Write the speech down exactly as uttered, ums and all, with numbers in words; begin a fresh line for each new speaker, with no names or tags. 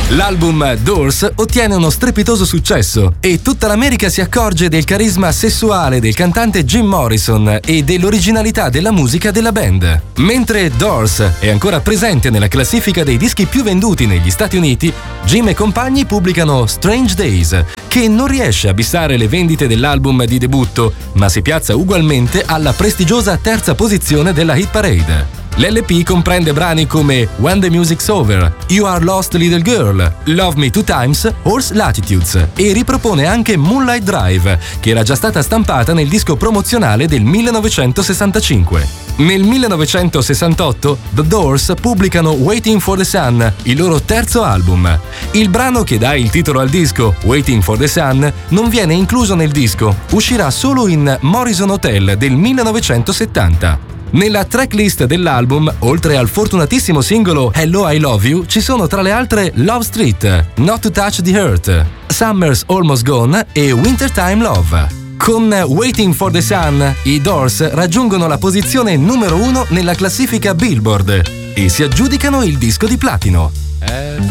L'album Doors ottiene uno strepitoso successo e tutta l'America si accorge del carisma sessuale del cantante Jim Morrison e dell'originalità della musica della band. Mentre Doors è ancora presente nella classifica dei dischi più venduti negli Stati Uniti, Jim e compagni pubblicano Strange Days, che non riesce a bissare le vendite dell'album di debutto, ma si piazza ugualmente alla prestigiosa terza posizione della hit parade. L'L P comprende brani come When the Music's Over, You Are Lost Little Girl, Love Me Two Times, Horse Latitudes e ripropone anche Moonlight Drive, che era già stata stampata nel disco promozionale del millenovecentosessantacinque. Nel millenovecentosessantotto The Doors pubblicano Waiting for the Sun, il loro terzo album. Il brano che dà il titolo al disco, Waiting for the Sun, non viene incluso nel disco, uscirà solo in Morrison Hotel del millenovecentosettanta. Nella tracklist dell'album, oltre al fortunatissimo singolo Hello I Love You, ci sono tra le altre Love Street, Not to Touch the Earth, Summer's Almost Gone e Wintertime Love. Con Waiting for the Sun, i Doors raggiungono la posizione numero uno nella classifica Billboard e si aggiudicano il disco di platino.